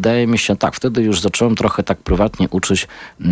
wydaje mi się, tak, wtedy już zacząłem trochę tak prywatnie uczyć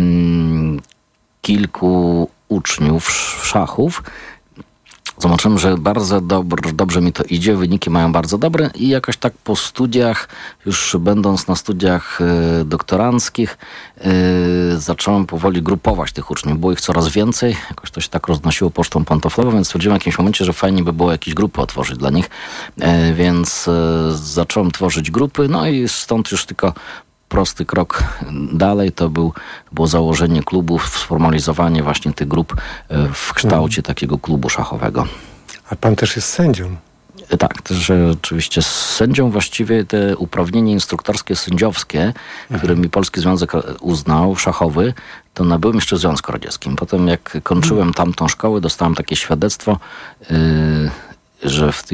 kilku uczniów szachów. Zobaczyłem, że bardzo dobrze mi to idzie, wyniki mają bardzo dobre i jakoś tak po studiach, już będąc na studiach doktoranckich, zacząłem powoli grupować tych uczniów. Było ich coraz więcej, jakoś to się tak roznosiło pocztą pantoflową, więc stwierdziłem w jakimś momencie, że fajnie by było jakieś grupy otworzyć dla nich, więc zacząłem tworzyć grupy, no i stąd już tylko prosty krok dalej to było założenie klubów, sformalizowanie właśnie tych grup w kształcie takiego klubu szachowego. A pan też jest sędzią? Tak, też oczywiście z sędzią właściwie te uprawnienie instruktorskie, sędziowskie, które mi Polski Związek uznał, szachowy, to nabyłem jeszcze w Związku Radzieckim. Potem jak kończyłem tamtą szkołę, dostałem takie świadectwo, że w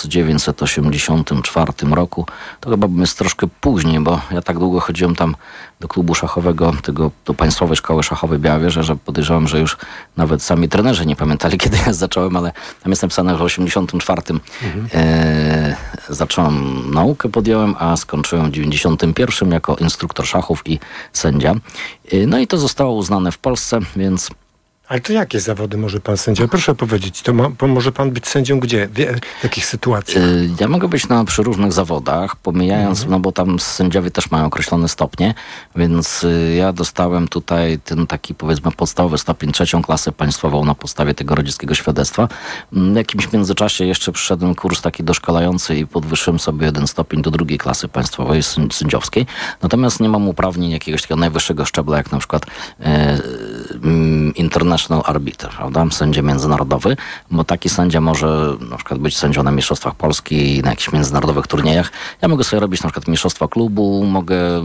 1984 roku, to chyba jest troszkę później, bo ja tak długo chodziłem tam do klubu szachowego, do Państwowej Szkoły Szachowej Białowieża, że podejrzewam, że już nawet sami trenerzy nie pamiętali, kiedy ja zacząłem, ale tam jest napisane, że w 1984 zacząłem naukę, podjąłem, a skończyłem w 1991 jako instruktor szachów i sędzia. No i to zostało uznane w Polsce, więc... Ale to jakie zawody może pan sędzia? Proszę powiedzieć, to może pan być sędzią gdzie? W jakich sytuacjach? Ja mogę być przy różnych zawodach, pomijając, no bo tam sędziowie też mają określone stopnie, więc ja dostałem tutaj ten taki, powiedzmy, podstawowy stopień, 3. klasę państwową na podstawie tego radzieckiego świadectwa. W jakimś międzyczasie jeszcze przyszedłem kurs taki doszkalający i podwyższyłem sobie 1 stopień do 2. klasy państwowej sędziowskiej. Natomiast nie mam uprawnień jakiegoś takiego najwyższego szczebla, jak na przykład International Arbiter, prawda? Sędzia międzynarodowy, bo taki sędzia może na przykład być sędzią na Mistrzostwach Polski i na jakichś międzynarodowych turniejach. Ja mogę sobie robić na przykład mistrzostwa klubu, mogę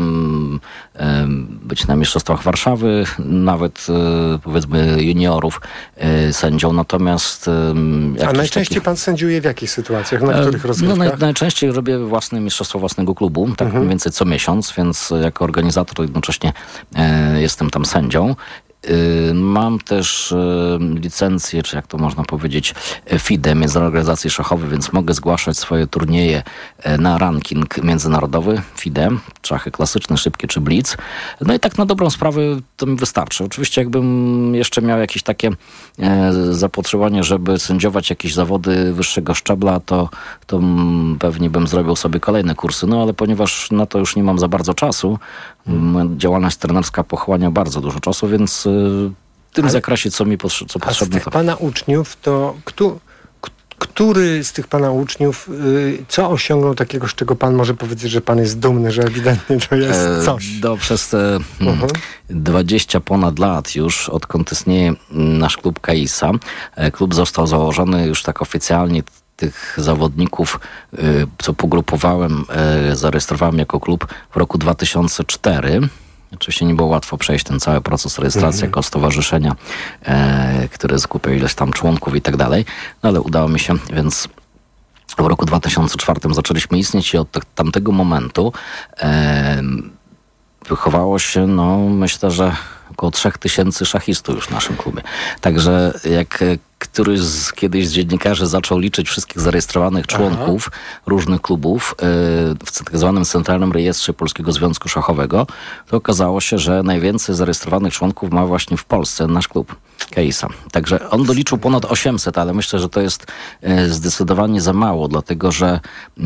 być na Mistrzostwach Warszawy, nawet powiedzmy juniorów sędzią, natomiast... A najczęściej pan sędziuje w jakich sytuacjach, na których rozgrywkach? No, najczęściej robię mistrzostwo własnego klubu, tak mniej więcej co miesiąc, więc jako organizator jednocześnie jestem tam sędzią. Mam też licencję, czy jak to można powiedzieć, FIDE, Międzynarodowej Organizacji Szachowej, więc mogę zgłaszać swoje turnieje na ranking międzynarodowy, FIDE, szachy klasyczne, szybkie czy blitz. No i tak na dobrą sprawę to mi wystarczy. Oczywiście jakbym jeszcze miał jakieś takie zapotrzebowanie, żeby sędziować jakieś zawody wyższego szczebla, to pewnie bym zrobił sobie kolejne kursy, no ale ponieważ na to już nie mam za bardzo czasu, moja działalność trenerska pochłania bardzo dużo czasu, więc w tym zakresie, co potrzebne. A z tych pana uczniów, to który z tych pana uczniów, co osiągnął takiego, z czego pan może powiedzieć, że pan jest dumny, że ewidentnie to jest coś? Przez te 20 ponad lat już, odkąd istnieje nasz klub Kaisa, klub został założony już tak oficjalnie. Tych zawodników, co pogrupowałem, zarejestrowałem jako klub w roku 2004. Oczywiście nie było łatwo przejść ten cały proces rejestracji jako stowarzyszenia, które skupia ileś tam członków i tak dalej, no ale udało mi się, więc w roku 2004 zaczęliśmy istnieć i od tamtego momentu wychowało się, myślę, że około 3000 szachistów już w naszym klubie. Także jak któryś kiedyś z dziennikarzy zaczął liczyć wszystkich zarejestrowanych członków różnych klubów w tak zwanym Centralnym Rejestrze Polskiego Związku Szachowego, to okazało się, że najwięcej zarejestrowanych członków ma właśnie w Polsce nasz klub Kaisa. Także on doliczył ponad 800, ale myślę, że to jest zdecydowanie za mało, dlatego że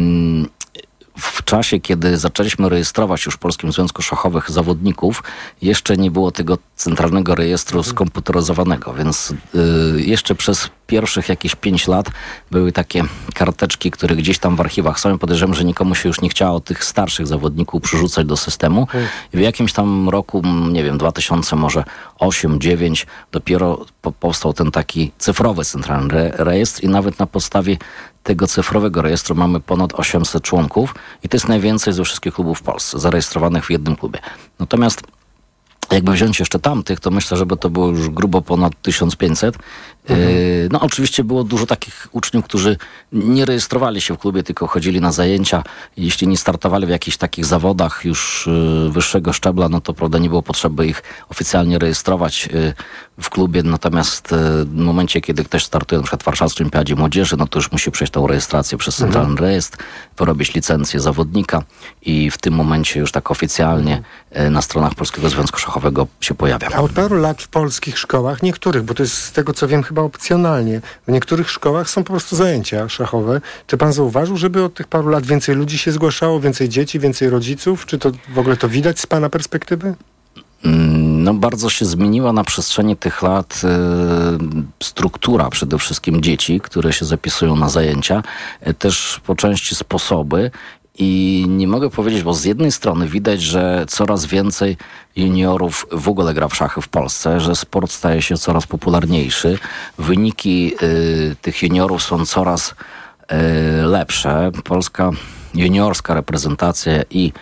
w czasie, kiedy zaczęliśmy rejestrować już w Polskim Związku Szachowych zawodników, jeszcze nie było tego centralnego rejestru skomputeryzowanego, więc jeszcze przez pierwszych jakieś 5 lat były takie karteczki, które gdzieś tam w archiwach są. Podejrzewam, że nikomu się już nie chciało tych starszych zawodników przerzucać do systemu. I w jakimś tam roku, nie wiem, 2000 może 8-9 dopiero powstał ten taki cyfrowy centralny rejestr i nawet na podstawie tego cyfrowego rejestru mamy ponad 800 członków i to jest najwięcej ze wszystkich klubów w Polsce zarejestrowanych w jednym klubie. Natomiast Jakby wziąć jeszcze tamtych, to myślę, żeby to było już grubo ponad 1500. No oczywiście było dużo takich uczniów, którzy nie rejestrowali się w klubie, tylko chodzili na zajęcia. Jeśli nie startowali w jakichś takich zawodach już wyższego szczebla, no to prawda nie było potrzeby ich oficjalnie rejestrować w klubie. Natomiast w momencie, kiedy ktoś startuje na przykład w Warszawskiej Olimpiadzie Młodzieży, no to już musi przejść tą rejestrację przez Centralny Rejestr, wyrobić licencję zawodnika i w tym momencie już tak oficjalnie na stronach Polskiego Związku Szachowego się pojawia. A od paru lat w polskich szkołach, niektórych, bo to jest z tego co wiem chyba opcjonalnie, w niektórych szkołach są po prostu zajęcia szachowe. Czy pan zauważył, żeby od tych paru lat więcej ludzi się zgłaszało, więcej dzieci, więcej rodziców? Czy to w ogóle to widać z pana perspektywy? No bardzo się zmieniła na przestrzeni tych lat struktura przede wszystkim dzieci, które się zapisują na zajęcia, też po części sposoby. I nie mogę powiedzieć, bo z jednej strony widać, że coraz więcej juniorów w ogóle gra w szachy w Polsce, że sport staje się coraz popularniejszy. Wyniki tych juniorów są coraz lepsze. Polska juniorska reprezentacja i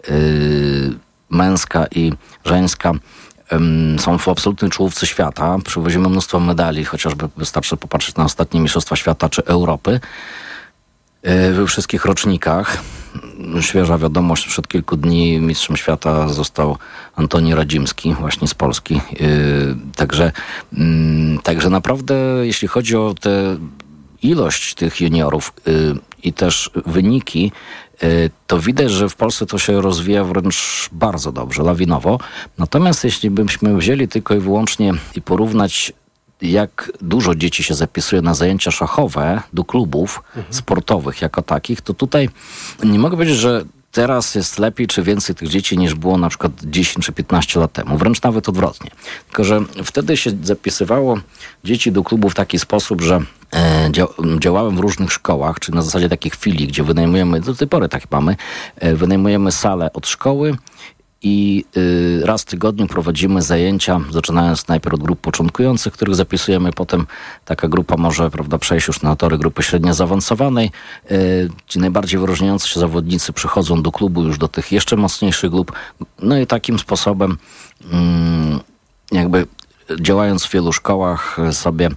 męska i żeńska są w absolutnej czołówce świata. Przywozimy mnóstwo medali, chociażby wystarczy popatrzeć na ostatnie Mistrzostwa Świata czy Europy. We wszystkich rocznikach. Świeża wiadomość, sprzed kilku dni mistrzem świata został Antoni Radzimski, właśnie z Polski. Także naprawdę, jeśli chodzi o tę ilość tych juniorów i też wyniki, to widać, że w Polsce to się rozwija wręcz bardzo dobrze, lawinowo. Natomiast jeśli byśmy wzięli tylko i wyłącznie i porównać, jak dużo dzieci się zapisuje na zajęcia szachowe do klubów sportowych jako takich, to tutaj nie mogę powiedzieć, że teraz jest lepiej czy więcej tych dzieci niż było na przykład 10 czy 15 lat temu. Wręcz nawet odwrotnie. Tylko że wtedy się zapisywało dzieci do klubu w taki sposób, że działałem w różnych szkołach, czy na zasadzie takich filii, gdzie wynajmujemy, do tej pory tak mamy, wynajmujemy salę od szkoły i raz w tygodniu prowadzimy zajęcia, zaczynając najpierw od grup początkujących, których zapisujemy, potem taka grupa może, prawda, przejść już na tory grupy średnio zaawansowanej. Ci najbardziej wyróżniający się zawodnicy przychodzą do klubu już do tych jeszcze mocniejszych grup. No i takim sposobem jakby działając w wielu szkołach sobie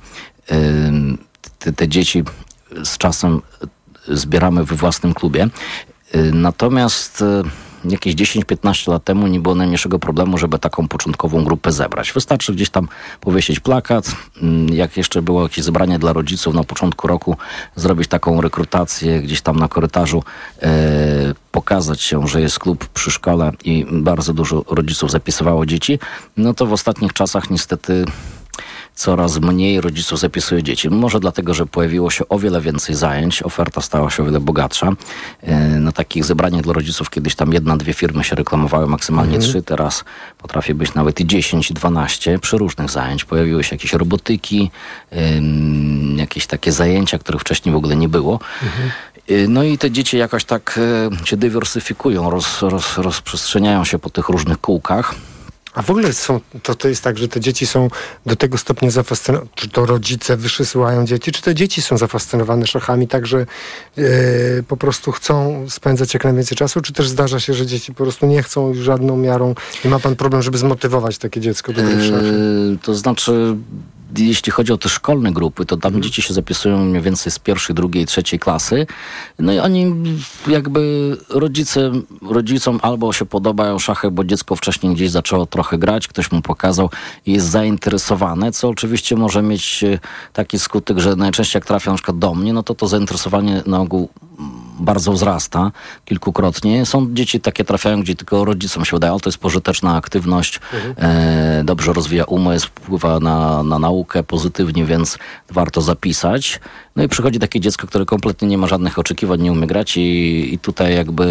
te dzieci z czasem zbieramy we własnym klubie. Natomiast jakieś 10-15 lat temu nie było najmniejszego problemu, żeby taką początkową grupę zebrać. Wystarczy gdzieś tam powiesić plakat, jak jeszcze było jakieś zebranie dla rodziców na początku roku, zrobić taką rekrutację gdzieś tam na korytarzu, pokazać się, że jest klub przy szkole i bardzo dużo rodziców zapisywało dzieci. No to w ostatnich czasach niestety coraz mniej rodziców zapisuje dzieci. Może dlatego, że pojawiło się o wiele więcej zajęć, oferta stała się o wiele bogatsza. Na takich zebraniach dla rodziców kiedyś tam 1-2 firmy się reklamowały, maksymalnie 3, teraz potrafi być nawet i 10, 12 przy różnych zajęć. Pojawiły się jakieś robotyki, jakieś takie zajęcia, których wcześniej w ogóle nie było. No i te dzieci jakoś tak się dywersyfikują, rozprzestrzeniają się po tych różnych kółkach. A w ogóle to jest tak, że te dzieci są do tego stopnia zafascynowane, czy to rodzice wysyłają dzieci, czy te dzieci są zafascynowane szachami tak, że po prostu chcą spędzać jak najwięcej czasu, czy też zdarza się, że dzieci po prostu nie chcą już żadną miarą i ma pan problem, żeby zmotywować takie dziecko do gry w szachy? To znaczy, jeśli chodzi o te szkolne grupy, to tam dzieci się zapisują mniej więcej z 1., 2. i 3. klasy. No i oni jakby rodzicom albo się podobają szachy, bo dziecko wcześniej gdzieś zaczęło trochę grać, ktoś mu pokazał i jest zainteresowane, co oczywiście może mieć taki skutek, że najczęściej jak trafią na przykład do mnie, no to zainteresowanie na ogół bardzo wzrasta kilkukrotnie. Są dzieci takie trafiają, gdzie tylko rodzicom się wydaje, ale to jest pożyteczna aktywność, dobrze rozwija umysł, wpływa na naukę pozytywnie, więc warto zapisać. No i przychodzi takie dziecko, które kompletnie nie ma żadnych oczekiwań, nie umie grać i tutaj jakby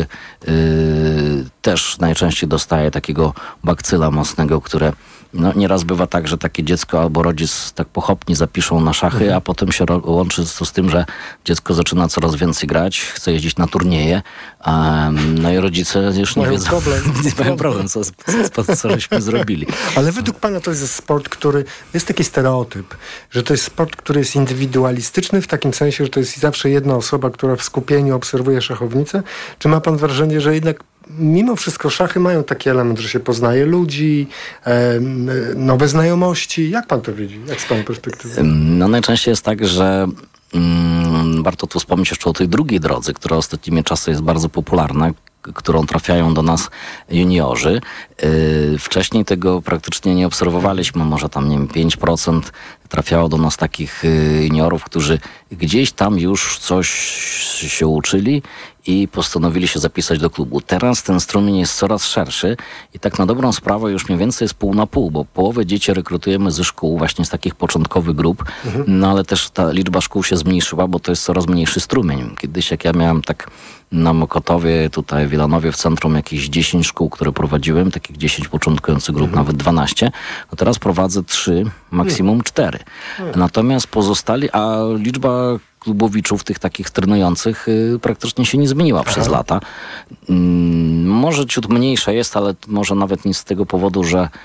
też najczęściej dostaje takiego bakcyla mocnego, które no, nieraz bywa tak, że takie dziecko albo rodzic tak pochopnie zapiszą na szachy, a potem się łączy to z tym, że dziecko zaczyna coraz więcej grać, chce jeździć na turnieje, no i rodzice już nie wiedzą, mają problem, co żeśmy zrobili. Ale według pana to jest sport, który, jest taki stereotyp, że to jest sport, który jest indywidualistyczny w takim sensie, że to jest zawsze jedna osoba, która w skupieniu obserwuje szachownicę, czy ma pan wrażenie, że jednak mimo wszystko szachy mają taki element, że się poznaje ludzi, nowe znajomości. Jak pan to widzi? Jak z pana perspektywy? No najczęściej jest tak, że warto tu wspomnieć jeszcze o tej drugiej drodze, która ostatnimi czasy jest bardzo popularna, którą trafiają do nas juniorzy. Wcześniej tego praktycznie nie obserwowaliśmy, może tam, nie wiem, 5% trafiało do nas takich juniorów, którzy gdzieś tam już coś się uczyli i postanowili się zapisać do klubu. Teraz ten strumień jest coraz szerszy i tak na dobrą sprawę już mniej więcej jest pół na pół, bo połowę dzieci rekrutujemy ze szkół, właśnie z takich początkowych grup, no ale też ta liczba szkół się zmniejszyła, bo to jest coraz mniejszy strumień. Kiedyś jak ja miałem tak na Mokotowie, tutaj w Wilanowie, w centrum jakieś 10 szkół, które prowadziłem, takich 10 początkujących grup, nawet 12, a teraz prowadzę 3, maksimum 4. Natomiast pozostali, a liczba klubowiczów, tych takich trenujących, praktycznie się nie zmieniła przez lata. Może ciut mniejsza jest, ale może nawet nie z tego powodu,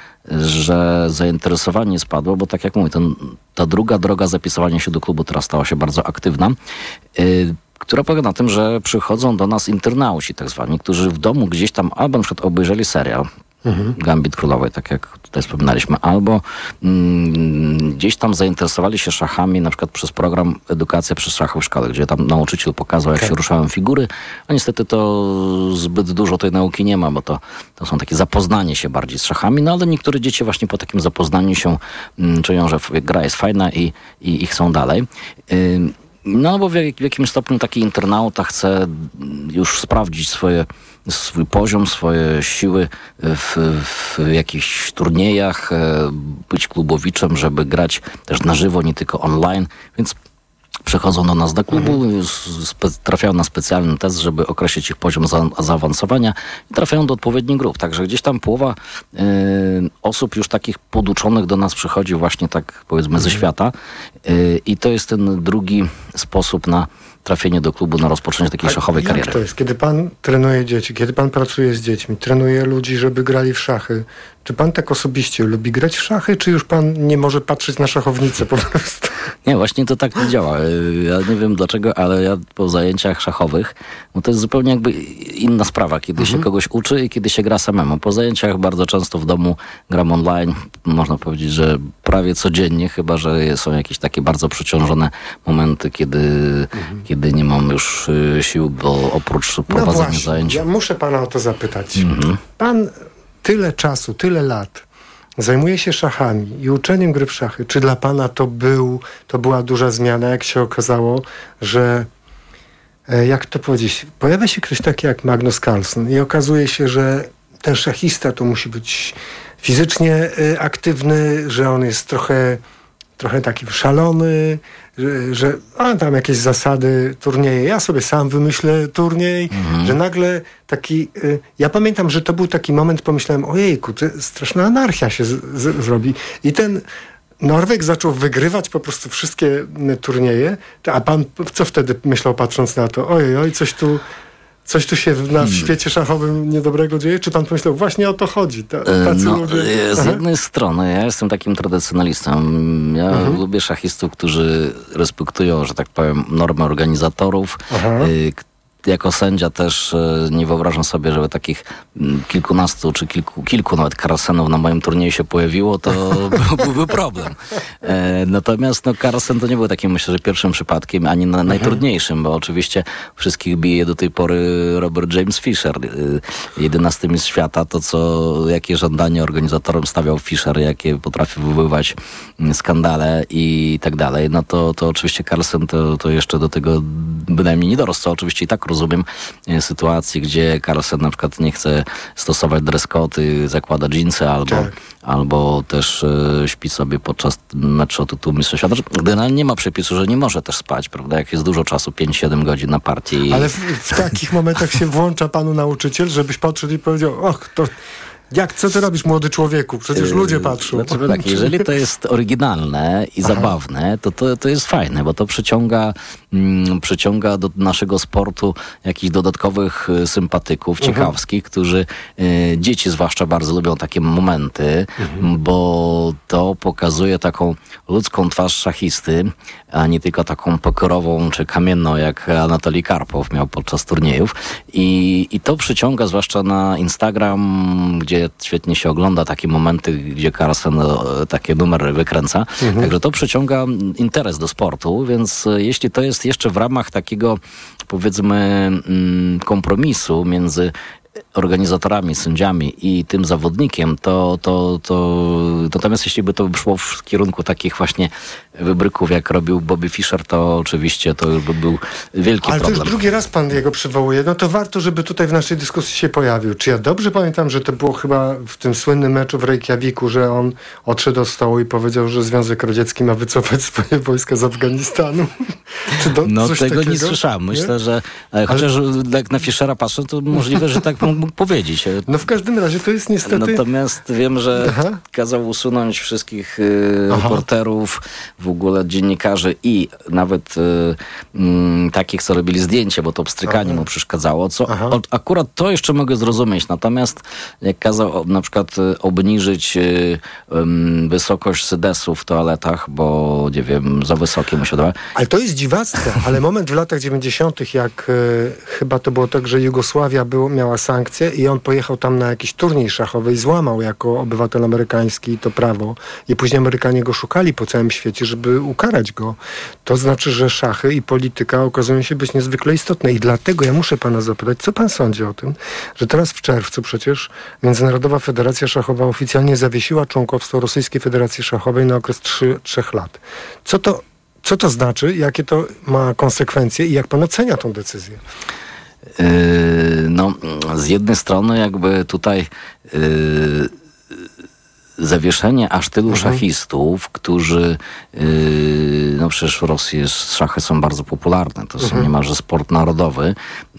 że zainteresowanie spadło, bo tak jak mówię, ta druga droga zapisywania się do klubu teraz stała się bardzo aktywna, która polega na tym, że przychodzą do nas internauci tak zwani, którzy w domu gdzieś tam albo na przykład obejrzeli serial Gambit Królowej, tak jak tutaj wspominaliśmy, albo gdzieś tam zainteresowali się szachami, na przykład przez program Edukacja przez szachy w szkole, gdzie tam nauczyciel pokazał, jak się ruszają figury, a niestety to zbyt dużo tej nauki nie ma, bo to są takie zapoznanie się bardziej z szachami, no ale niektóre dzieci właśnie po takim zapoznaniu się czują, że gra jest fajna i chcą dalej. No bo w jakimś stopniu taki internauta chce już sprawdzić swój poziom, swoje siły w jakichś turniejach, być klubowiczem, żeby grać też na żywo, nie tylko online, więc przychodzą do nas do klubu, trafiają na specjalny test, żeby określić ich poziom zaawansowania i trafiają do odpowiednich grup. Także gdzieś tam połowa osób już takich poduczonych do nas przychodzi właśnie tak, powiedzmy, ze świata i to jest ten drugi sposób na trafienie do klubu, na rozpoczęcie takiej szachowej kariery. Jak to jest? Kiedy pan trenuje dzieci, kiedy pan pracuje z dziećmi, trenuje ludzi, żeby grali w szachy, czy pan tak osobiście lubi grać w szachy, czy już pan nie może patrzeć na szachownicę po prostu? Nie, właśnie to tak nie działa. Ja nie wiem dlaczego, ale ja po zajęciach szachowych, no to jest zupełnie jakby inna sprawa, kiedy się kogoś uczy i kiedy się gra samemu. Po zajęciach bardzo często w domu gram online, można powiedzieć, że prawie codziennie, chyba że są jakieś takie bardzo przeciążone momenty, kiedy nie mam już sił, bo oprócz prowadzenia zajęć... Ja muszę pana o to zapytać. Pan tyle czasu, tyle lat zajmuje się szachami i uczeniem gry w szachy. Czy dla pana to była duża zmiana, jak się okazało, że jak to powiedzieć, pojawia się ktoś taki jak Magnus Carlsen i okazuje się, że ten szachista to musi być fizycznie aktywny, że on jest trochę taki szalony, że tam jakieś zasady, turnieje. Ja sobie sam wymyślę turniej, że nagle taki... ja pamiętam, że to był taki moment, pomyślałem, ojejku, to straszna anarchia się zrobi. I ten Norweg zaczął wygrywać po prostu wszystkie turnieje. A pan co wtedy myślał, patrząc na to? Oj, coś tu się w świecie szachowym niedobrego dzieje? Czy pan pomyślał, właśnie o to chodzi? Tacy ludzie... Z jednej strony ja jestem takim tradycjonalistą. Ja lubię szachistów, którzy respektują, że tak powiem, normy organizatorów. Jako sędzia też nie wyobrażam sobie, żeby takich kilkunastu czy kilku nawet Carlsenów na moim turnieju się pojawiło, to byłby problem. Natomiast Carlsen to nie był takim, myślę, że pierwszym przypadkiem, ani najtrudniejszym, bo oczywiście wszystkich bije do tej pory Robert James Fischer, 11 mistrz świata, jakie żądania organizatorom stawiał Fischer, jakie potrafi wywoływać skandale i tak dalej, no to oczywiście Carlsen to jeszcze do tego bynajmniej nie dorosł, co oczywiście i tak rozumiem sytuację, gdzie Carlsen na przykład nie chce stosować dress code, zakłada dżinsy albo też śpi sobie podczas meczu o tytuł Mistrza Świata. Generalnie nie ma przepisu, że nie może też spać, prawda? Jak jest dużo czasu, 5-7 godzin na partii. Ale w takich momentach się włącza panu nauczyciel, żebyś podszedł i powiedział, to Co ty robisz, młody człowieku? Przecież ludzie patrzą. Znaczy, tak, jeżeli to jest oryginalne i zabawne, to jest fajne, bo to przyciąga do naszego sportu jakichś dodatkowych sympatyków, ciekawskich, którzy dzieci zwłaszcza bardzo lubią takie momenty, bo to pokazuje taką ludzką twarz szachisty, a nie tylko taką pokorową czy kamienną, jak Anatolij Karpow miał podczas turniejów. I to przyciąga zwłaszcza na Instagram, gdzie świetnie się ogląda takie momenty, gdzie Carlsen takie numery wykręca. Także to przyciąga interes do sportu, więc jeśli to jest jeszcze w ramach takiego, powiedzmy, kompromisu między organizatorami, sędziami i tym zawodnikiem, natomiast jeśli by to szło w kierunku takich właśnie wybryków, jak robił Bobby Fischer, to oczywiście to już by był wielki problem. Ale to już drugi raz pan jego przywołuje. No to warto, żeby tutaj w naszej dyskusji się pojawił. Czy ja dobrze pamiętam, że to było chyba w tym słynnym meczu w Reykjaviku, że on odszedł od stołu i powiedział, że Związek Radziecki ma wycofać swoje wojska z Afganistanu? No tego nie słyszałem. Myślę, że chociaż jak na Fischera patrzę, to możliwe, że tak mógł powiedzieć. No w każdym razie to jest niestety... Natomiast wiem, że kazał usunąć wszystkich reporterów, w ogóle dziennikarzy i nawet takich, co robili zdjęcie, bo to pstrykanie mu przeszkadzało. Akurat to jeszcze mogę zrozumieć. Natomiast jak kazał na przykład obniżyć wysokość sedesu w toaletach, bo nie wiem, za wysokie mu się dało. Ale to jest dziwactwo. Ale moment w latach 90., jak chyba to było tak, że Jugosławia miała sankcje i on pojechał tam na jakiś turniej szachowy i złamał jako obywatel amerykański to prawo. I później Amerykanie go szukali po całym świecie, żeby ukarać go. To znaczy, że szachy i polityka okazują się być niezwykle istotne. I dlatego ja muszę pana zapytać, co pan sądzi o tym, że teraz w czerwcu przecież Międzynarodowa Federacja Szachowa oficjalnie zawiesiła członkostwo Rosyjskiej Federacji Szachowej na okres 3 lat. Co to znaczy? Jakie to ma konsekwencje i jak pan ocenia tą decyzję? No, z jednej strony jakby tutaj zawieszenie aż tylu szachistów, którzy no przecież w Rosji szachy są bardzo popularne, to są niemalże sport narodowy,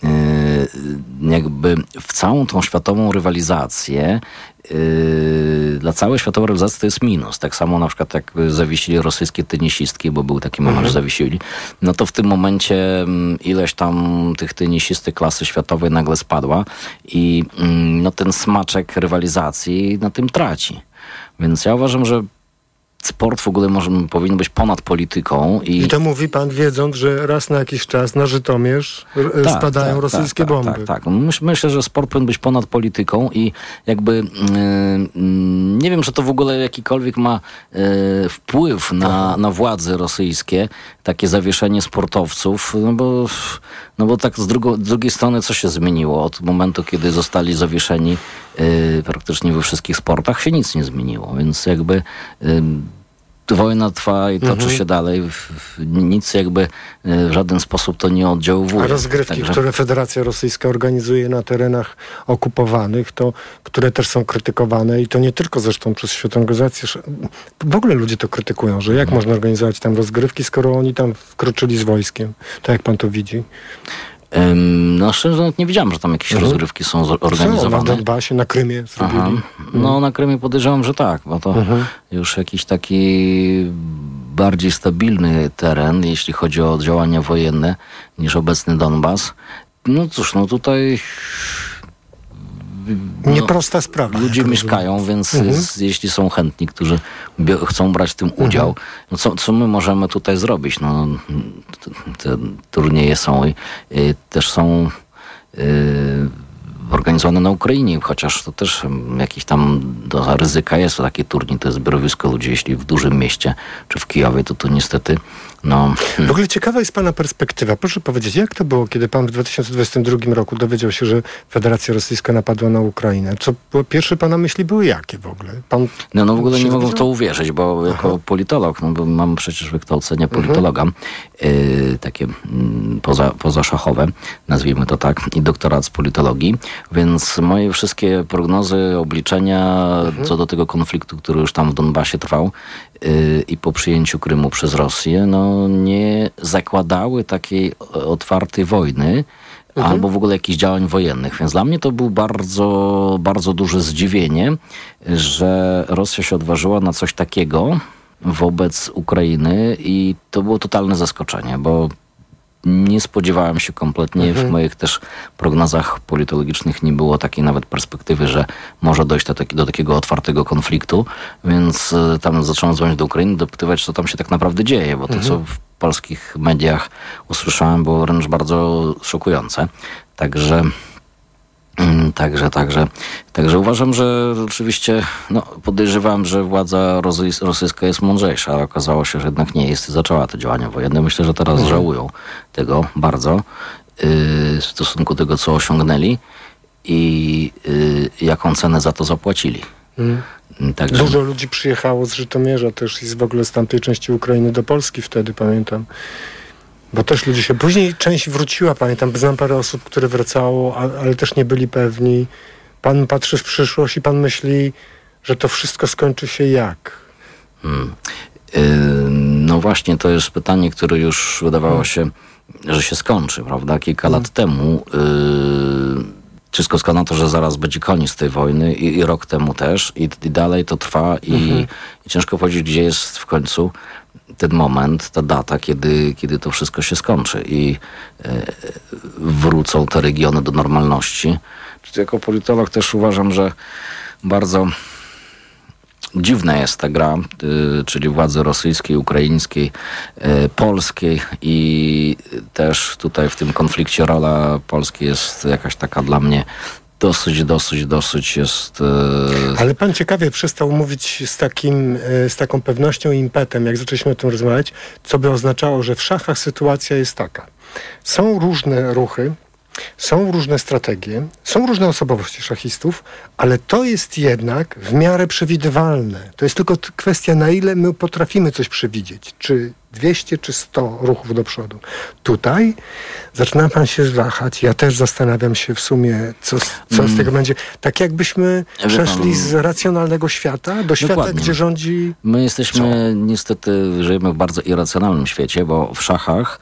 jakby w całą tą światową rywalizację dla całej światowej rywalizacji to jest minus. Tak samo na przykład jak zawiesili rosyjskie tenisistki, bo był taki moment, że zawiesili, no to w tym momencie ileś tam tych tenisistek klasy światowej nagle spadła i no ten smaczek rywalizacji na tym traci. Więc ja uważam, że sport w ogóle powinien być ponad polityką. I to mówi pan, wiedząc, że raz na jakiś czas na Żytomierz spadają rosyjskie bomby. Tak. Myślę, że sport powinien być ponad polityką i jakby nie wiem, czy to w ogóle jakikolwiek ma wpływ na władze rosyjskie, takie zawieszenie sportowców, no bo tak z drugiej strony co się zmieniło? Od momentu, kiedy zostali zawieszeni praktycznie we wszystkich sportach się nic nie zmieniło, więc jakby wojna trwa i toczy się dalej. Nic jakby w żaden sposób to nie oddziałuje. A rozgrywki, które Federacja Rosyjska organizuje na terenach okupowanych, które też są krytykowane i to nie tylko zresztą przez Światową Organizację. W ogóle ludzie to krytykują, że jak można organizować tam rozgrywki, skoro oni tam wkroczyli z wojskiem. Tak jak pan to widzi? No szczerze nawet nie wiedziałem, że tam jakieś rozgrywki są organizowane. Na Donbasie, na Krymie zrobili. No na Krymie podejrzewam, że tak, bo to już jakiś taki bardziej stabilny teren, jeśli chodzi o działania wojenne, niż obecny Donbas. No cóż, no tutaj nieprosta sprawa. Ludzie mieszkają, więc jeśli są chętni, którzy chcą brać w tym udział, no co my możemy tutaj zrobić? No, te turnieje są i też są organizowane na Ukrainie, chociaż to też jakiś tam do ryzyka jest. To taki turniej, to jest zbiorowisko ludzi. Jeśli w dużym mieście, czy w Kijowie, to niestety W ogóle ciekawa jest pana perspektywa. Proszę powiedzieć, jak to było, kiedy pan w 2022 roku dowiedział się, że Federacja Rosyjska napadła na Ukrainę? Co pierwsze pana myśli były jakie w ogle? Pan w ogóle nie mogę w to uwierzyć, bo jako politolog, bo mam przecież wykształcenie politologa, takie pozaszachowe, nazwijmy to tak, i doktorat z politologii, więc moje wszystkie prognozy, obliczenia co do tego konfliktu, który już tam w Donbasie trwał i po przyjęciu Krymu przez Rosję, nie zakładały takiej otwartej wojny, albo w ogóle jakichś działań wojennych. Więc dla mnie to był bardzo, bardzo duże zdziwienie, że Rosja się odważyła na coś takiego wobec Ukrainy i to było totalne zaskoczenie, bo nie spodziewałem się kompletnie, w moich też prognozach politologicznych nie było takiej nawet perspektywy, że może dojść do takiego otwartego konfliktu, więc tam zacząłem dzwonić do Ukrainy, dopytywać, co tam się tak naprawdę dzieje, bo to, co w polskich mediach usłyszałem, było wręcz bardzo szokujące. Także uważam, że oczywiście podejrzewam, że władza rosyjska jest mądrzejsza, ale okazało się, że jednak nie jest i zaczęła te działania wojenne. Myślę, że teraz żałują tego bardzo w stosunku do tego, co osiągnęli i jaką cenę za to zapłacili. Także... Dużo ludzi przyjechało z Żytomierza też i w ogóle z tamtej części Ukrainy do Polski wtedy, pamiętam. Bo też ludzie się... Później część wróciła, pamiętam, znam parę osób, które wracało, ale też nie byli pewni. Pan patrzy w przyszłość i pan myśli, że to wszystko skończy się jak? No właśnie, to jest pytanie, które już wydawało się, że się skończy, prawda? Kilka lat temu wszystko wskazuje na to, że zaraz będzie koniec tej wojny i rok temu też i dalej to trwa i ciężko powiedzieć, gdzie jest w końcu ten moment, ta data, kiedy to wszystko się skończy i wrócą te regiony do normalności. Jako politolog też uważam, że bardzo dziwna jest ta gra, czyli władzy rosyjskiej, ukraińskiej, polskiej i też tutaj w tym konflikcie rola Polski jest jakaś taka dla mnie dosyć jest... Ale pan ciekawie przestał mówić z taką pewnością i impetem, jak zaczęliśmy o tym rozmawiać, co by oznaczało, że w szachach sytuacja jest taka. Są różne ruchy, są różne strategie, są różne osobowości szachistów, ale to jest jednak w miarę przewidywalne. To jest tylko kwestia, na ile my potrafimy coś przewidzieć. Czy 200, czy 100 ruchów do przodu. Tutaj zaczyna pan się wahać. Ja też zastanawiam się w sumie, co z tego będzie. Tak jakbyśmy przeszli z racjonalnego świata do świata, Dokładnie. gdzie rządzi... My jesteśmy, niestety, żyjemy w bardzo irracjonalnym świecie, bo w szachach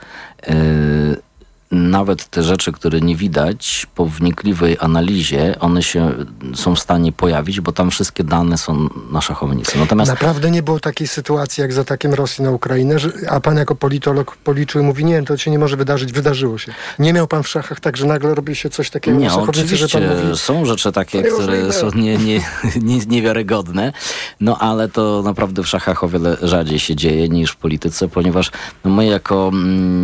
nawet te rzeczy, które nie widać, po wnikliwej analizie, one są w stanie pojawić, bo tam wszystkie dane są na szachownicy. Natomiast... Naprawdę nie było takiej sytuacji, jak z atakiem Rosji na Ukrainę, a pan jako politolog policzył i mówi, nie, to się nie może wydarzyć, wydarzyło się. Nie miał pan w szachach tak, że nagle robi się coś takiego na szachownicy, oczywiście, że pan mówi... są rzeczy takie, które są niewiarygodne, ale to naprawdę w szachach o wiele rzadziej się dzieje niż w polityce, ponieważ my jako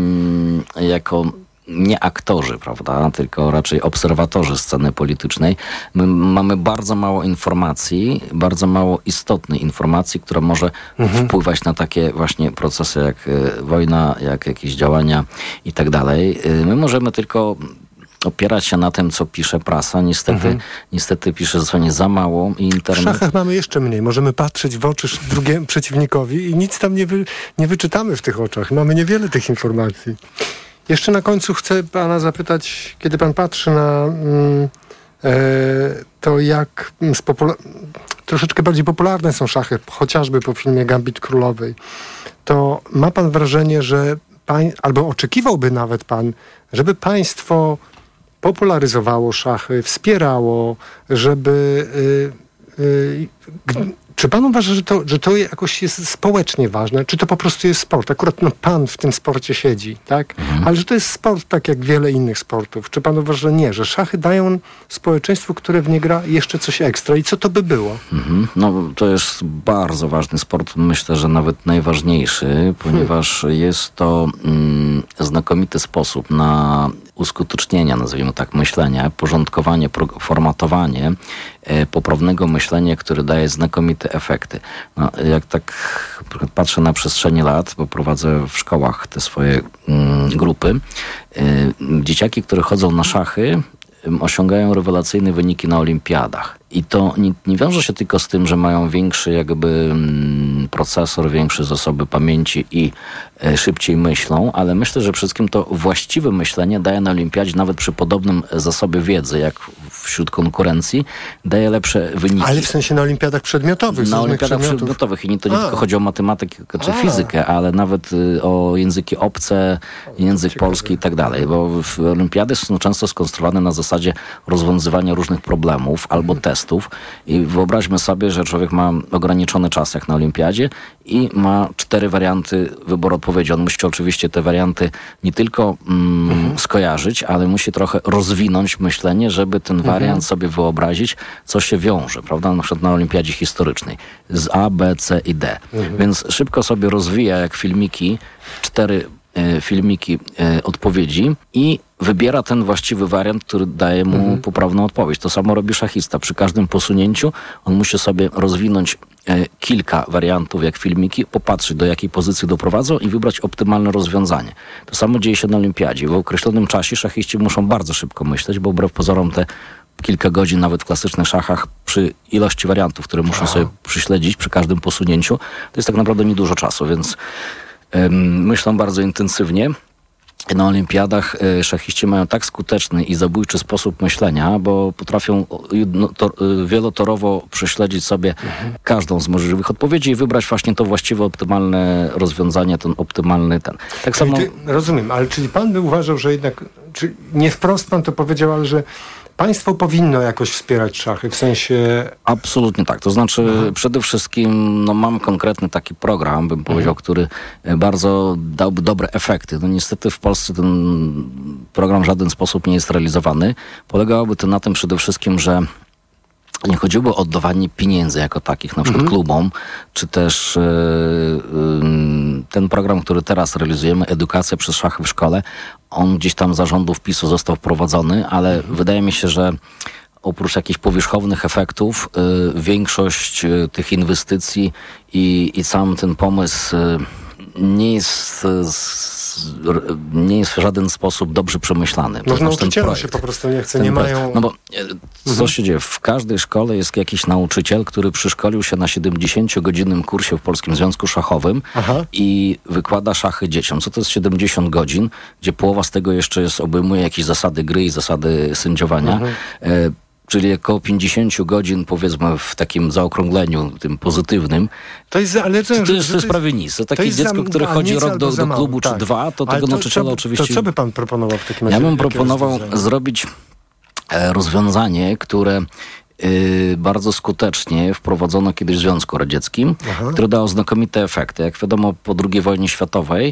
nie aktorzy, prawda, tylko raczej obserwatorzy sceny politycznej. My mamy bardzo mało informacji, bardzo mało istotnej informacji, która może wpływać na takie właśnie procesy jak wojna, jak jakieś działania i tak dalej. My możemy tylko opierać się na tym, co pisze prasa. Niestety pisze zupełnie za mało i internet... W szachach mamy jeszcze mniej. Możemy patrzeć w oczy drugiemu przeciwnikowi i nic tam nie wyczytamy w tych oczach. Mamy niewiele tych informacji. Jeszcze na końcu chcę pana zapytać, kiedy pan patrzy na to, jak troszeczkę bardziej popularne są szachy, chociażby po filmie Gambit Królowej, to ma pan wrażenie, że albo oczekiwałby nawet pan, żeby państwo popularyzowało szachy, wspierało, żeby... Czy pan uważa, że to jakoś jest społecznie ważne? Czy to po prostu jest sport? Akurat pan w tym sporcie siedzi, tak? Ale że to jest sport tak jak wiele innych sportów. Czy pan uważa, że nie? Że szachy dają społeczeństwu, które w nie gra, jeszcze coś ekstra? I co to by było? To jest bardzo ważny sport. Myślę, że nawet najważniejszy, ponieważ jest to znakomity sposób na uskutecznienia, nazwijmy tak, myślenia, porządkowanie, formatowanie poprawnego myślenia, które daje znakomite efekty. Jak tak patrzę na przestrzeni lat, bo prowadzę w szkołach te swoje grupy, dzieciaki, które chodzą na szachy, osiągają rewelacyjne wyniki na olimpiadach. I to nie wiąże się tylko z tym, że mają większy jakby procesor, większe zasoby pamięci i szybciej myślą, ale myślę, że przede wszystkim to właściwe myślenie daje na olimpiadzie, nawet przy podobnym zasobie wiedzy, jak wśród konkurencji, daje lepsze wyniki. Ale w sensie na olimpiadach przedmiotowych. Na olimpiadach przedmiotowych i to nie tylko chodzi o matematykę czy fizykę, ale nawet o języki obce, język polski i tak dalej, bo olimpiady są często skonstruowane na zasadzie rozwiązywania różnych problemów albo testów i wyobraźmy sobie, że człowiek ma ograniczony czas jak na olimpiadzie i ma 4 warianty wyboru odpowiedzi. On musi oczywiście te warianty nie tylko skojarzyć, ale musi trochę rozwinąć myślenie, żeby ten wariant sobie wyobrazić, co się wiąże, prawda? Na przykład na olimpiadzie historycznej z A, B, C i D. Więc szybko sobie rozwija jak filmiki 4 filmiki odpowiedzi i wybiera ten właściwy wariant, który daje mu poprawną odpowiedź. To samo robi szachista. Przy każdym posunięciu on musi sobie rozwinąć kilka wariantów jak filmiki, popatrzeć do jakiej pozycji doprowadzą i wybrać optymalne rozwiązanie. To samo dzieje się na olimpiadzie. W określonym czasie szachiści muszą bardzo szybko myśleć, bo wbrew pozorom te kilka godzin nawet w klasycznych szachach przy ilości wariantów, które muszą sobie prześledzić przy każdym posunięciu, to jest tak naprawdę niedużo czasu, więc myślą bardzo intensywnie. Na olimpiadach szachiści mają tak skuteczny i zabójczy sposób myślenia, bo potrafią wielotorowo prześledzić sobie każdą z możliwych odpowiedzi i wybrać właśnie to właściwe, optymalne rozwiązanie, ten optymalny ten. Tak samo... Rozumiem, ale czyli pan by uważał, że jednak, czy nie wprost pan to powiedział, ale że państwo powinno jakoś wspierać szachy, w sensie... Absolutnie tak. To znaczy przede wszystkim mam konkretny taki program, bym powiedział, który bardzo dałby dobre efekty. No niestety w Polsce ten program w żaden sposób nie jest realizowany. Polegałoby to na tym przede wszystkim, że nie chodziło o oddawanie pieniędzy jako takich, na przykład klubom, czy też ten program, który teraz realizujemy, Edukacja przez szachy w szkole, on gdzieś tam za rządów PiS-u został wprowadzony, ale wydaje mi się, że oprócz jakichś powierzchownych efektów, większość tych inwestycji i sam ten pomysł nie jest w żaden sposób dobrze przemyślany. Może nauczycielom się po prostu nie chce, nie mają... No bo co się dzieje? W każdej szkole jest jakiś nauczyciel, który przyszkolił się na 70-godzinnym kursie w Polskim Związku Szachowym i wykłada szachy dzieciom. Co to jest 70 godzin, gdzie połowa z tego jeszcze obejmuje jakieś zasady gry i zasady sędziowania. Czyli około 50 godzin, powiedzmy, w takim zaokrągleniu, tym pozytywnym. To jest prawie nic. To takie dziecko, które chodzi rok do klubu czy 2, to tego nauczyciela oczywiście... To co by pan proponował w takim razie? Ja bym proponował zrobić rozwiązanie, które bardzo skutecznie wprowadzono kiedyś w Związku Radzieckim, które dało znakomite efekty. Jak wiadomo, po II wojnie światowej,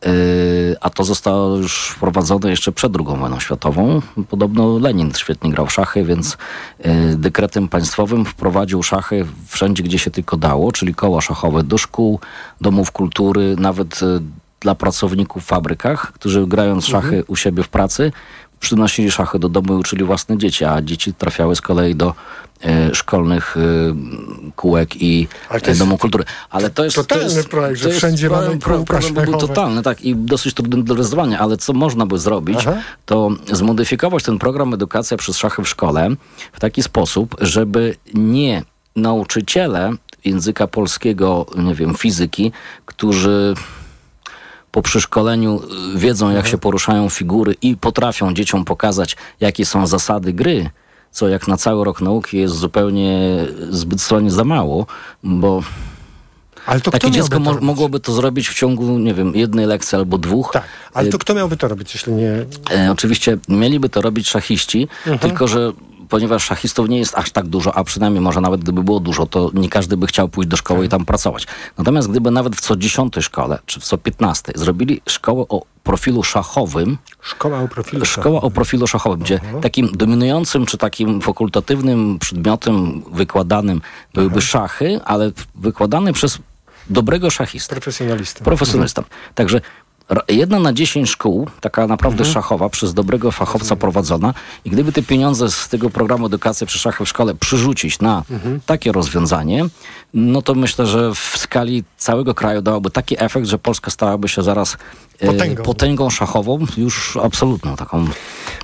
a to zostało już wprowadzone jeszcze przed II wojną światową. Podobno Lenin świetnie grał w szachy, więc dekretem państwowym wprowadził szachy wszędzie, gdzie się tylko dało, czyli koła szachowe do szkół, domów kultury, nawet dla pracowników w fabrykach, którzy grając szachy u siebie w pracy, przynosili szachy do domu i uczyli własne dzieci, a dzieci trafiały z kolei do szkolnych kółek i domu kultury. Ale to jest totalny projekt, że wszędzie mamy kółka szachowe. Był totalny, tak, i dosyć trudny do realizowania, ale co można by zrobić, to zmodyfikować ten program Edukacja przez szachy w szkole w taki sposób, żeby nie nauczyciele języka polskiego, nie wiem, fizyki, którzy po przeszkoleniu wiedzą, jak się poruszają figury i potrafią dzieciom pokazać, jakie są zasady gry, co jak na cały rok nauki jest zupełnie zbyt za mało, bo ale to takie dziecko mogłoby to zrobić w ciągu, nie wiem, jednej lekcji albo 2. Tak, ale to kto miałby to robić, jeśli nie... Oczywiście mieliby to robić szachiści, tylko że ponieważ szachistów nie jest aż tak dużo, a przynajmniej może nawet gdyby było dużo, to nie każdy by chciał pójść do szkoły i tam pracować. Natomiast gdyby nawet w co 10 szkole, czy w co 15 zrobili szkołę o profilu szachowym, Szkoła o profilu szachowym, gdzie takim dominującym, czy takim fakultatywnym przedmiotem wykładanym byłyby szachy, ale wykładany przez dobrego szachistę. Profesjonalistę. Także 1 na 10 szkół, taka naprawdę szachowa, przez dobrego fachowca prowadzona, i gdyby te pieniądze z tego programu Edukacji przez szachy w szkole przerzucić na takie rozwiązanie, no to myślę, że w skali całego kraju dałoby taki efekt, że Polska stałaby się zaraz potęgą szachową, już absolutną taką.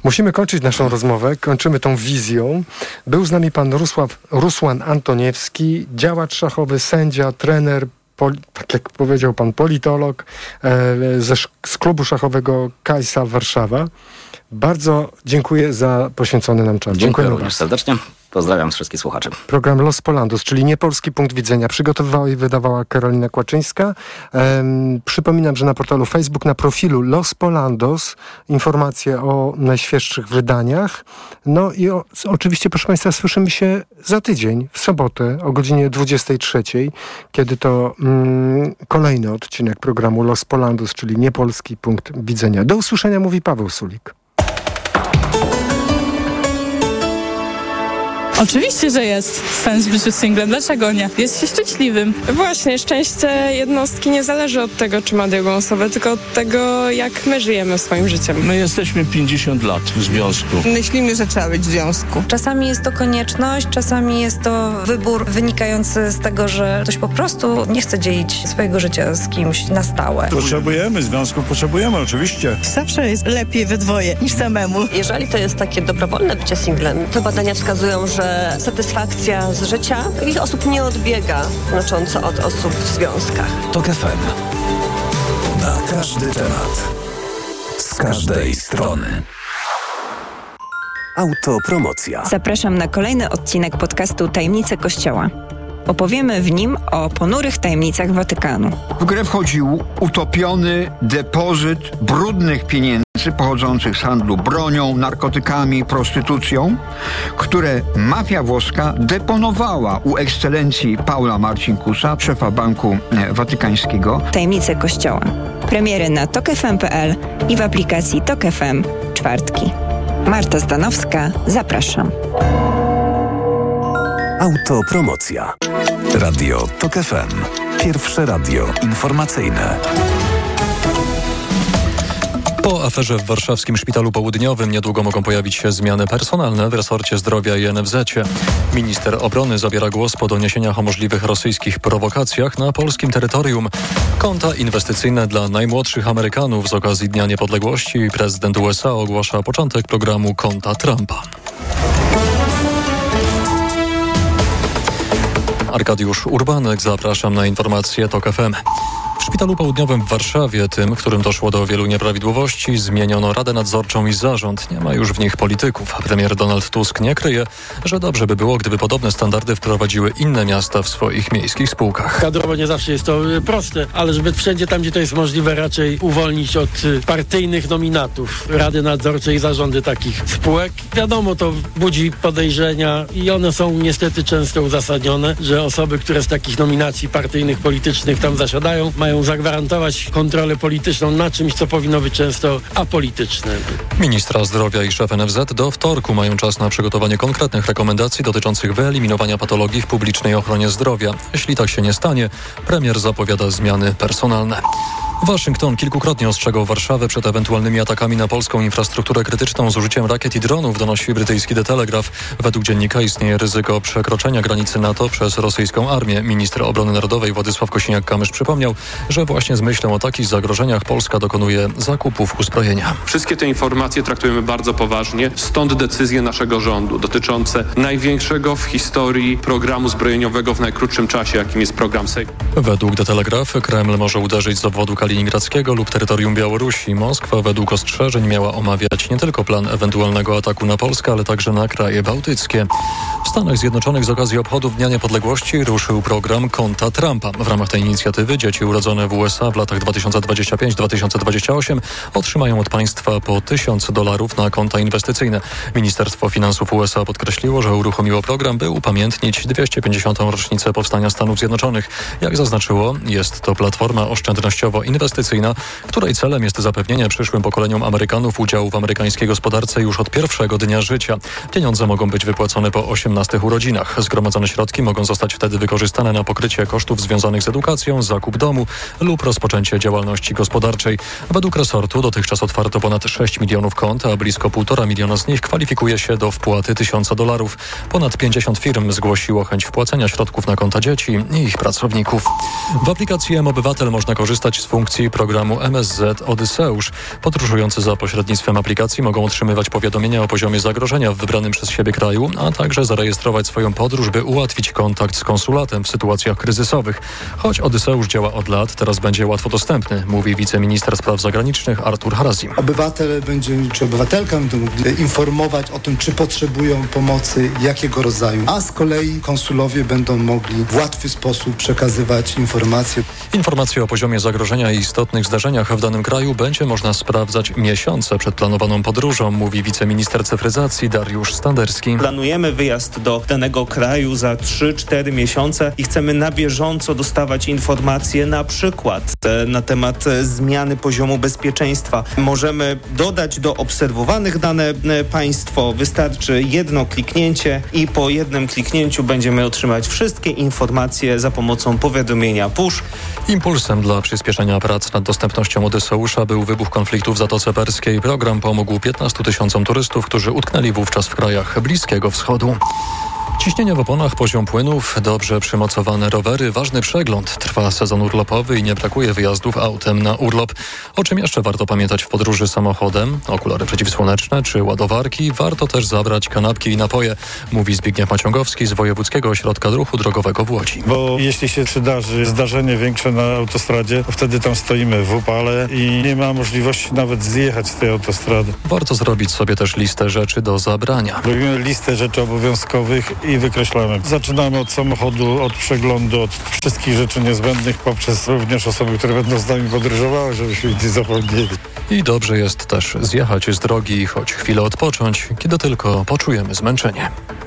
Musimy kończyć naszą rozmowę. Kończymy tą wizją. Był z nami pan Rusłan Antoniewski, działacz szachowy, sędzia, trener, tak jak powiedział pan, politolog z klubu szachowego Kajsa Warszawa. Bardzo dziękuję za poświęcony nam czas. Dziękuję również serdecznie. Pozdrawiam wszystkich słuchaczy. Program Los Polandos, czyli niepolski punkt widzenia, przygotowywała i wydawała Karolina Kłaczyńska. Przypominam, że na portalu Facebook, na profilu Los Polandos informacje o najświeższych wydaniach. No i oczywiście, proszę Państwa, słyszymy się za tydzień, w sobotę o godzinie 23, kiedy to kolejny odcinek programu Los Polandos, czyli niepolski punkt widzenia. Do usłyszenia, mówi Paweł Sulik. Oczywiście, że jest sens w życiu singlem. Dlaczego nie? Jest się szczęśliwym. Właśnie, szczęście jednostki nie zależy od tego, czy ma drugą osobę, tylko od tego, jak my żyjemy swoim życiem. My jesteśmy 50 lat w związku. Myślimy, że trzeba być w związku. Czasami jest to konieczność, czasami jest to wybór wynikający z tego, że ktoś po prostu nie chce dzielić swojego życia z kimś na stałe. Potrzebujemy związków, potrzebujemy oczywiście. Zawsze jest lepiej we dwoje niż samemu. Jeżeli to jest takie dobrowolne bycie singlem, to badania wskazują, że satysfakcja z życia takich osób nie odbiega znacząco od osób w związkach. TOK FM. Na każdy temat. Z każdej strony. Autopromocja. Zapraszam na kolejny odcinek podcastu Tajemnice Kościoła. Opowiemy w nim o ponurych tajemnicach Watykanu. W grę wchodził utopiony depozyt brudnych pieniędzy pochodzących z handlu bronią, narkotykami, prostytucją, które mafia włoska deponowała u ekscelencji Paula Marcinkusa, szefa Banku Watykańskiego. Tajemnice Kościoła. Premiery na tokfm.pl i w aplikacji TOK FM czwartki. Marta Zdanowska, zapraszam. Autopromocja. Radio TOK FM. Pierwsze radio informacyjne. Po aferze w warszawskim Szpitalu Południowym niedługo mogą pojawić się zmiany personalne w resorcie zdrowia i NFZ-cie. Minister obrony zabiera głos po doniesieniach o możliwych rosyjskich prowokacjach na polskim terytorium. Konta inwestycyjne dla najmłodszych Amerykanów z okazji Dnia Niepodległości. Prezydent USA ogłasza początek programu Konta Trumpa. Arkadiusz Urbanek, zapraszam na informacje TOK FM. W Szpitalu Południowym w Warszawie, tym, w którym doszło do wielu nieprawidłowości, zmieniono Radę Nadzorczą i zarząd. Nie ma już w nich polityków. Premier Donald Tusk nie kryje, że dobrze by było, gdyby podobne standardy wprowadziły inne miasta w swoich miejskich spółkach. Kadrowo nie zawsze jest to proste, ale żeby wszędzie tam, gdzie to jest możliwe, raczej uwolnić od partyjnych nominatów Rady Nadzorcze i zarządy takich spółek. Wiadomo, to budzi podejrzenia i one są niestety często uzasadnione, że osoby, które z takich nominacji partyjnych, politycznych tam zasiadają, mają zagwarantować kontrolę polityczną na czymś, co powinno być często apolityczne. Ministra zdrowia i szef NFZ do wtorku mają czas na przygotowanie konkretnych rekomendacji dotyczących wyeliminowania patologii w publicznej ochronie zdrowia. Jeśli tak się nie stanie, premier zapowiada zmiany personalne. Waszyngton kilkukrotnie ostrzegał Warszawę przed ewentualnymi atakami na polską infrastrukturę krytyczną z użyciem rakiet i dronów, donosi brytyjski The Telegraph. Według dziennika istnieje ryzyko przekroczenia granicy NATO przez rosyjską armię. Minister obrony narodowej Władysław Kosiniak-Kamysz przypomniał, że właśnie z myślą o takich zagrożeniach Polska dokonuje zakupów uzbrojenia. Wszystkie te informacje traktujemy bardzo poważnie, stąd decyzje naszego rządu dotyczące największego w historii programu zbrojeniowego w najkrótszym czasie, jakim jest program Sejm. Według The Telegraph Kreml może uderzyć z obwodu kaliningradzkiego lub terytorium Białorusi. Moskwa według ostrzeżeń miała omawiać nie tylko plan ewentualnego ataku na Polskę, ale także na kraje bałtyckie. W Stanach Zjednoczonych z okazji obchodów Dnia Niepodległości ruszył program Konta Trumpa. W ramach tej inicjatywy dzieci urodzone w USA w latach 2025-2028 otrzymają od państwa po $1000 na konta inwestycyjne. Ministerstwo Finansów USA podkreśliło, że uruchomiło program, by upamiętnić 250. rocznicę powstania Stanów Zjednoczonych. Jak zaznaczyło, jest to platforma oszczędnościowo-inwestycyjna, której celem jest zapewnienie przyszłym pokoleniom Amerykanów udziału w amerykańskiej gospodarce już od pierwszego dnia życia. Pieniądze mogą być wypłacone po 18 urodzinach. Zgromadzone środki mogą zostać wtedy wykorzystane na pokrycie kosztów związanych z edukacją, zakup domu lub rozpoczęcie działalności gospodarczej. Według resortu dotychczas otwarto ponad 6 milionów kont, a blisko 1,5 miliona z nich kwalifikuje się do wpłaty $1000. Ponad 50 firm zgłosiło chęć wpłacenia środków na konta dzieci i ich pracowników. W aplikacji mObywatel można korzystać z funkcji programu MSZ Odyseusz. Podróżujący za pośrednictwem aplikacji mogą otrzymywać powiadomienia o poziomie zagrożenia w wybranym przez siebie kraju, a także zarejestrować swoją podróż, by ułatwić kontakt z konsulatem w sytuacjach kryzysowych. Choć Odyseusz działa od lat, teraz będzie łatwo dostępny, mówi wiceminister spraw zagranicznych Artur Harasi. Obywatel czy obywatelka będą mogli informować o tym, czy potrzebują pomocy, jakiego rodzaju, a z kolei konsulowie będą mogli w łatwy sposób przekazywać informacje. Informacje o poziomie zagrożenia i istotnych zdarzeniach w danym kraju będzie można sprawdzać miesiące przed planowaną podróżą, mówi wiceminister cyfryzacji Dariusz Standerski. Planujemy wyjazd do danego kraju za 3-4 miesiące i chcemy na bieżąco dostawać informacje na przykład na temat zmiany poziomu bezpieczeństwa. Możemy dodać do obserwowanych dane państwo. Wystarczy jedno kliknięcie i po jednym kliknięciu będziemy otrzymać wszystkie informacje za pomocą powiadomienia push. Impulsem dla przyspieszenia prac nad dostępnością Odyseusza był wybuch konfliktu w Zatoce Perskiej. Program pomógł 15 000 turystów, którzy utknęli wówczas w krajach Bliskiego Wschodu. Ciśnienie w oponach, poziom płynów, dobrze przymocowane rowery, ważny przegląd. Trwa sezon urlopowy i nie brakuje wyjazdów autem na urlop. O czym jeszcze warto pamiętać w podróży samochodem? Okulary przeciwsłoneczne czy ładowarki? Warto też zabrać kanapki i napoje, mówi Zbigniew Maciągowski z Wojewódzkiego Ośrodka Ruchu Drogowego w Łodzi. Bo jeśli się przydarzy zdarzenie większe na autostradzie, wtedy tam stoimy w upale i nie ma możliwości nawet zjechać z tej autostrady. Warto zrobić sobie też listę rzeczy do zabrania. Robimy listę rzeczy obowiązkowych i wykreślamy. Zaczynamy od samochodu, od przeglądu, od wszystkich rzeczy niezbędnych, poprzez również osoby, które będą z nami podróżowały, żebyśmy nic nie zapomnieli. I dobrze jest też zjechać z drogi i choć chwilę odpocząć, kiedy tylko poczujemy zmęczenie.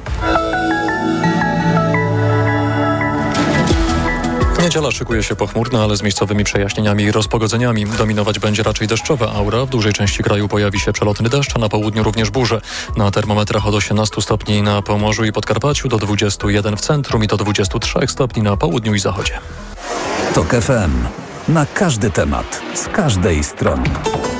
Niedziela szykuje się pochmurna, ale z miejscowymi przejaśnieniami i rozpogodzeniami. Dominować będzie raczej deszczowa aura. W dużej części kraju pojawi się przelotny deszcz, a na południu również burze. Na termometrach od 18 stopni na Pomorzu i Podkarpaciu, do 21 w centrum i do 23 stopni na południu i zachodzie. TOK FM. Na każdy temat, z każdej strony.